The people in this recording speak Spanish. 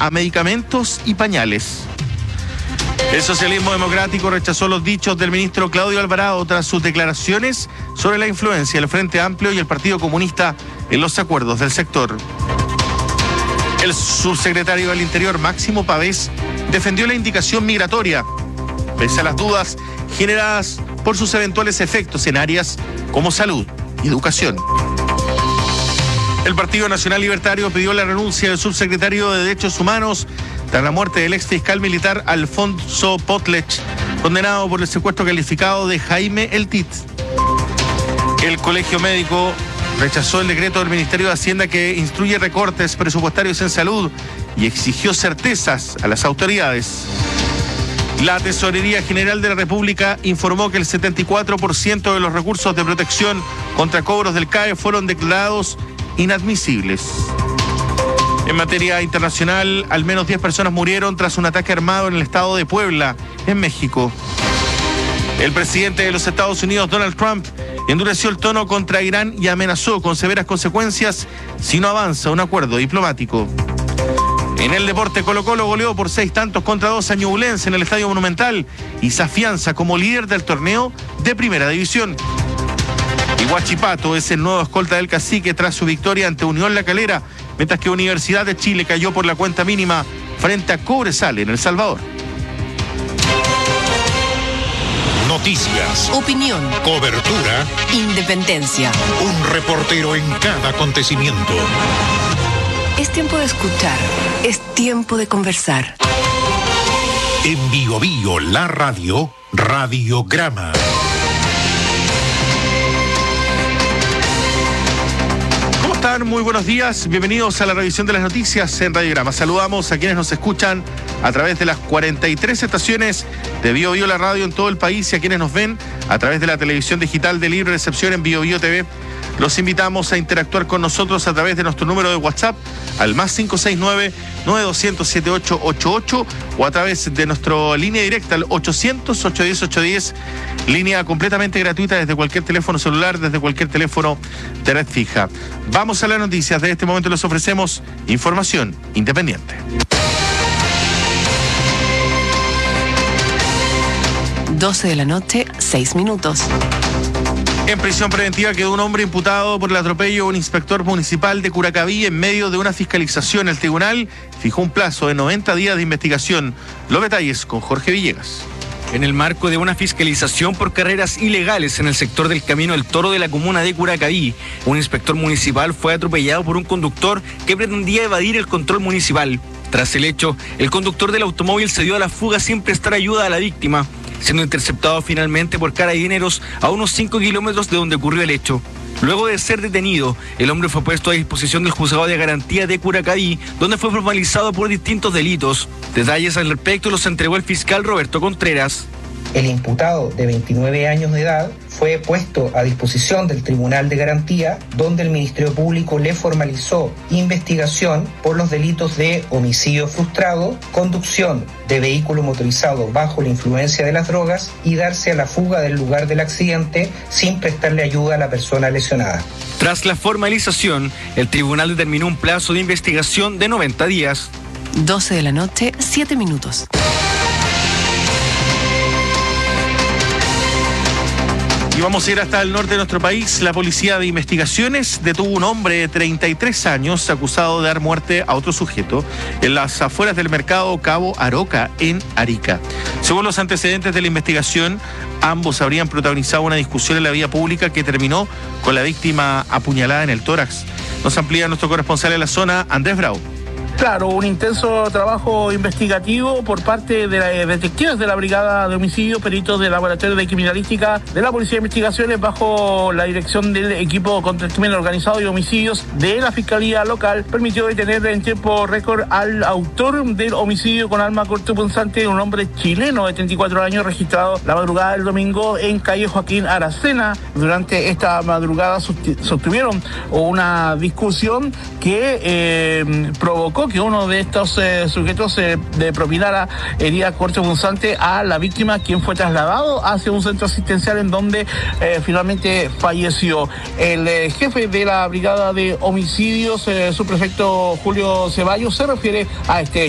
a medicamentos y pañales. El socialismo democrático rechazó los dichos del ministro Claudio Alvarado tras sus declaraciones sobre la influencia del Frente Amplio y el Partido Comunista en los acuerdos del sector. El subsecretario del Interior, Máximo Pavés, defendió la indicación migratoria, pese a las dudas generadas por sus eventuales efectos en áreas como salud y educación. El Partido Nacional Libertario pidió la renuncia del subsecretario de Derechos Humanos tras la muerte del ex fiscal militar Alfonso Potlech, condenado por el secuestro calificado de Jaime El Tit. El Colegio Médico rechazó el decreto del Ministerio de Hacienda que instruye recortes presupuestarios en salud y exigió certezas a las autoridades. La Tesorería General de la República informó que el 74% de los recursos de protección contra cobros del CAE fueron declarados inadmisibles. En materia internacional, al menos 10 personas murieron tras un ataque armado en el estado de Puebla, en México. El presidente de los Estados Unidos, Donald Trump, endureció el tono contra Irán y amenazó con severas consecuencias si no avanza un acuerdo diplomático. En el deporte, Colo-Colo goleó por 6-2 a Ñublense en el Estadio Monumental y se afianza como líder del torneo de Primera División. Y Huachipato es el nuevo escolta del Cacique tras su victoria ante Unión La Calera, mientras que Universidad de Chile cayó por la cuenta mínima frente a Cobresal en El Salvador. Noticias, opinión, cobertura, independencia. Un reportero en cada acontecimiento. Es tiempo de escuchar, es tiempo de conversar. En Bio Bio, la radio, Radiograma. ¿Cómo están? Muy buenos días. Bienvenidos a la revisión de las noticias en Radiograma. Saludamos a quienes nos escuchan a través de las 43 estaciones de Bio Bio, la radio en todo el país, y a quienes nos ven a través de la televisión digital de libre recepción en Bio Bio TV. Los invitamos a interactuar con nosotros a través de nuestro número de WhatsApp al más 569-9200-7888 o a través de nuestra línea directa al 800-810-810, línea completamente gratuita desde cualquier teléfono celular, desde cualquier teléfono de red fija. Vamos a las noticias. De este momento les ofrecemos información independiente. 12 de la noche, 6 minutos. En prisión preventiva quedó un hombre imputado por el atropello a un inspector municipal de Curacaví en medio de una fiscalización. El tribunal fijó un plazo de 90 días de investigación. Los detalles con Jorge Villegas. En el marco de una fiscalización por carreras ilegales en el sector del Camino del Toro de la comuna de Curacaví, un inspector municipal fue atropellado por un conductor que pretendía evadir el control municipal. Tras el hecho, el conductor del automóvil se dio a la fuga sin prestar ayuda a la víctima, siendo interceptado finalmente por carabineros a unos 5 kilómetros de donde ocurrió el hecho. Luego de ser detenido, el hombre fue puesto a disposición del juzgado de garantía de Curacaví, donde fue formalizado por distintos delitos. Detalles al respecto los entregó el fiscal Roberto Contreras. El imputado de 29 años de edad fue puesto a disposición del Tribunal de Garantía, donde el Ministerio Público le formalizó investigación por los delitos de homicidio frustrado, conducción de vehículo motorizado bajo la influencia de las drogas y darse a la fuga del lugar del accidente sin prestarle ayuda a la persona lesionada. Tras la formalización, el tribunal determinó un plazo de investigación de 90 días. 12 de la noche, 7 minutos. Y vamos a ir hasta el norte de nuestro país. La Policía de Investigaciones detuvo un hombre de 33 años acusado de dar muerte a otro sujeto en las afueras del mercado Cabo Aroca, en Arica. Según los antecedentes de la investigación, ambos habrían protagonizado una discusión en la vía pública que terminó con la víctima apuñalada en el tórax. Nos amplía nuestro corresponsal en la zona, Andrés Bravo. Claro, un intenso trabajo investigativo por parte de detectives de la Brigada de Homicidios, peritos del Laboratorio de Criminalística de la Policía de Investigaciones bajo la dirección del equipo contra el crimen organizado y homicidios de la Fiscalía Local, permitió detener en tiempo récord al autor del homicidio con arma cortopunzante, un hombre chileno de 34 años registrado la madrugada del domingo en calle Joaquín Aracena. Durante esta madrugada sostuvieron una discusión que provocó que uno de estos sujetos le propinara herida cortopunzante a la víctima, quien fue trasladado hacia un centro asistencial en donde finalmente falleció. El jefe de la Brigada de Homicidios, subprefecto Julio Ceballos, se refiere a este